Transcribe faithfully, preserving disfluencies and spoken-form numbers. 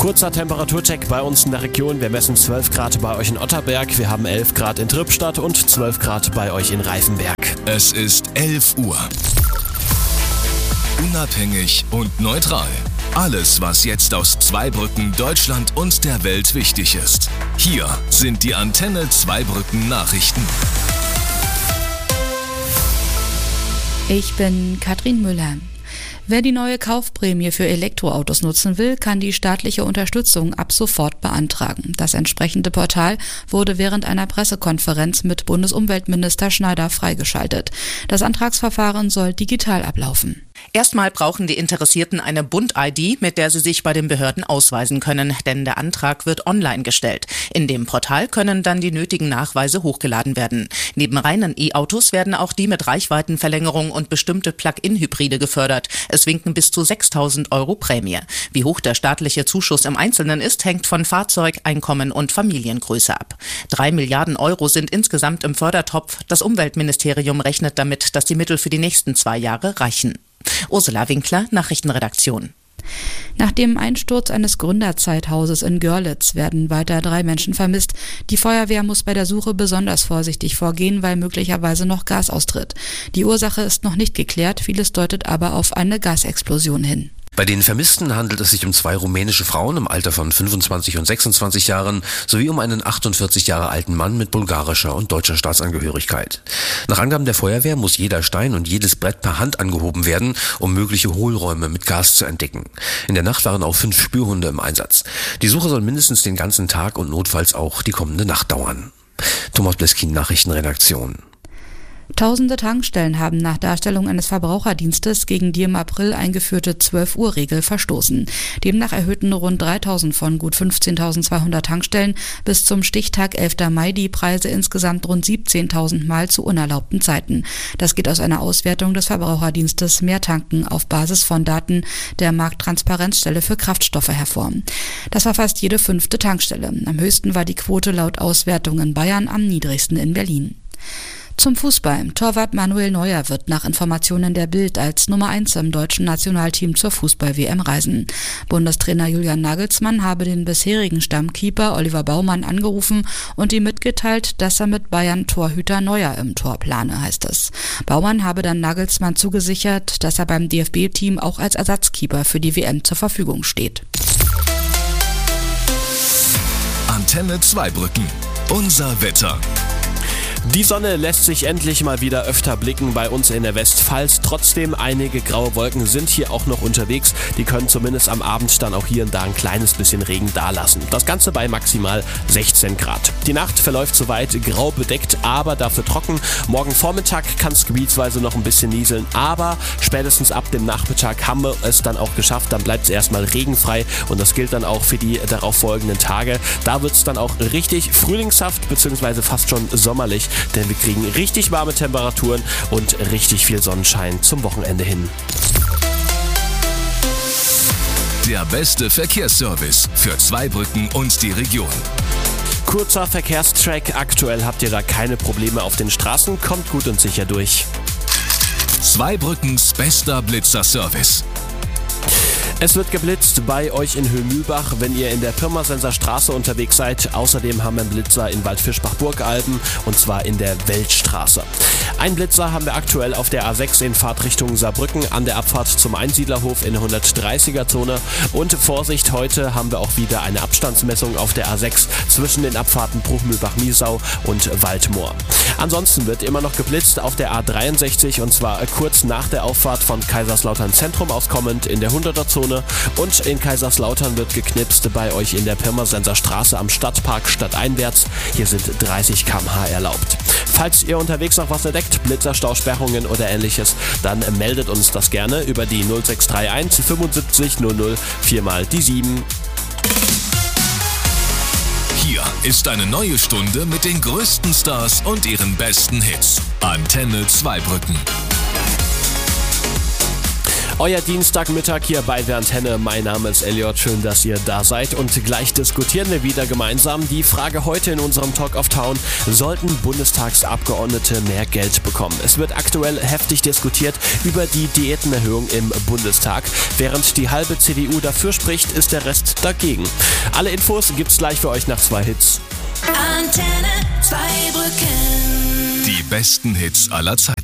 Kurzer Temperaturcheck bei uns in der Region. Wir messen zwölf Grad bei euch in Otterberg, wir haben elf Grad in Trippstadt und zwölf Grad bei euch in Reifenberg. Es ist elf Uhr. Unabhängig und neutral. Alles, was jetzt aus Zweibrücken, Deutschland und der Welt wichtig ist. Hier sind die Antenne Zweibrücken Nachrichten. Ich bin Katrin Müller. Wer die neue Kaufprämie für Elektroautos nutzen will, kann die staatliche Unterstützung ab sofort beantragen. Das entsprechende Portal wurde während einer Pressekonferenz mit Bundesumweltminister Schneider freigeschaltet. Das Antragsverfahren soll digital ablaufen. Erstmal brauchen die Interessierten eine Bund-I D, mit der sie sich bei den Behörden ausweisen können, denn der Antrag wird online gestellt. In dem Portal können dann die nötigen Nachweise hochgeladen werden. Neben reinen E-Autos werden auch die mit Reichweitenverlängerung und bestimmte Plug-in-Hybride gefördert. Es winken bis zu sechstausend Euro Prämie. Wie hoch der staatliche Zuschuss im Einzelnen ist, hängt von Fahrzeug, Einkommen und Familiengröße ab. Drei Milliarden Euro sind insgesamt im Fördertopf. Das Umweltministerium rechnet damit, dass die Mittel für die nächsten zwei Jahre reichen. Ursula Winkler, Nachrichtenredaktion. Nach dem Einsturz eines Gründerzeithauses in Görlitz werden weiter drei Menschen vermisst. Die Feuerwehr muss bei der Suche besonders vorsichtig vorgehen, weil möglicherweise noch Gas austritt. Die Ursache ist noch nicht geklärt, vieles deutet aber auf eine Gasexplosion hin. Bei den Vermissten handelt es sich um zwei rumänische Frauen im Alter von fünfundzwanzig und sechsundzwanzig Jahren sowie um einen achtundvierzig Jahre alten Mann mit bulgarischer und deutscher Staatsangehörigkeit. Nach Angaben der Feuerwehr muss jeder Stein und jedes Brett per Hand angehoben werden, um mögliche Hohlräume mit Gas zu entdecken. In der Nacht waren auch fünf Spürhunde im Einsatz. Die Suche soll mindestens den ganzen Tag und notfalls auch die kommende Nacht dauern. Thomas Bleskin, Nachrichtenredaktion. Tausende Tankstellen haben nach Darstellung eines Verbraucherdienstes gegen die im April eingeführte zwölf Uhr Regel verstoßen. Demnach erhöhten rund dreitausend von gut fünfzehntausendzweihundert Tankstellen bis zum Stichtag elfter Mai die Preise insgesamt rund siebzehntausend Mal zu unerlaubten Zeiten. Das geht aus einer Auswertung des Verbraucherdienstes Mehr Tanken auf Basis von Daten der Markttransparenzstelle für Kraftstoffe hervor. Das war fast jede fünfte Tankstelle. Am höchsten war die Quote laut Auswertung in Bayern, am niedrigsten in Berlin. Zum Fußball. Torwart Manuel Neuer wird nach Informationen der Bild als Nummer eins im deutschen Nationalteam zur Fußball-W M reisen. Bundestrainer Julian Nagelsmann habe den bisherigen Stammkeeper Oliver Baumann angerufen und ihm mitgeteilt, dass er mit Bayern-Torhüter Neuer im Tor plane, heißt es. Baumann habe dann Nagelsmann zugesichert, dass er beim D F B-Team auch als Ersatzkeeper für die W M zur Verfügung steht. Antenne Zweibrücken. Unser Wetter. Die Sonne lässt sich endlich mal wieder öfter blicken bei uns in der Westpfalz. Trotzdem, einige graue Wolken sind hier auch noch unterwegs. Die können zumindest am Abend dann auch hier und da ein kleines bisschen Regen dalassen. Das Ganze bei maximal sechzehn Grad. Die Nacht verläuft soweit grau bedeckt, aber dafür trocken. Morgen Vormittag kann es gebietsweise noch ein bisschen nieseln, aber spätestens ab dem Nachmittag haben wir es dann auch geschafft. Dann bleibt es erstmal regenfrei und das gilt dann auch für die darauf folgenden Tage. Da wird es dann auch richtig frühlingshaft bzw. fast schon sommerlich. Denn wir kriegen richtig warme Temperaturen und richtig viel Sonnenschein zum Wochenende hin. Der beste Verkehrsservice für Zweibrücken und die Region. Kurzer Verkehrstrack. Aktuell habt ihr da keine Probleme auf den Straßen. Kommt gut und sicher durch. Zweibrückens bester Blitzer-Service. Es wird geblitzt bei euch in Höhlmühlbach, wenn ihr in der Pirmasenser Straße unterwegs seid. Außerdem haben wir einen Blitzer in Waldfischbach-Burgalben und zwar in der Weltstraße. Ein Blitzer haben wir aktuell auf der A sechs in Fahrtrichtung Saarbrücken an der Abfahrt zum Einsiedlerhof in der hundertdreißiger Zone. Und Vorsicht, heute haben wir auch wieder eine Abstandsmessung auf der A sechs zwischen den Abfahrten Bruchmühlbach-Miesau und Waldmoor. Ansonsten wird immer noch geblitzt auf der A dreiundsechzig und zwar kurz nach der Auffahrt von Kaiserslautern Zentrum aus kommend in der hunderter Zone. Und in Kaiserslautern wird geknipst bei euch in der Pirmasenser Straße am Stadtpark stadteinwärts. Hier sind dreißig Kilometer pro Stunde erlaubt. Falls ihr unterwegs noch was entdeckt, Blitzer, Stausperrungen oder ähnliches, dann meldet uns das gerne über die null sechs drei eins fünfundsiebzig null null vier mal die sieben. Hier ist eine neue Stunde mit den größten Stars und ihren besten Hits. Antenne Zweibrücken. Euer Dienstagmittag hier bei der Antenne. Mein Name ist Elliot. Schön, dass ihr da seid. Und gleich diskutieren wir wieder gemeinsam. Die Frage heute in unserem Talk of Town: Sollten Bundestagsabgeordnete mehr Geld bekommen? Es wird aktuell heftig diskutiert über die Diätenerhöhung im Bundestag. Während die halbe C D U dafür spricht, ist der Rest dagegen. Alle Infos gibt's gleich für euch nach zwei Hits. Antenne Zweibrücken. Die besten Hits aller Zeiten.